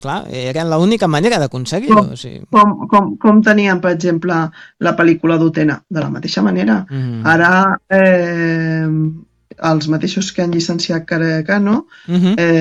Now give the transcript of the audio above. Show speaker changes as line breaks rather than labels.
Clar, era l'única manera d'aconseguir-ho. O sigui.
Com tenien, per exemple, la pel·lícula d'Utena, de la mateixa manera. Ara, els mateixos que han llicenciat Cano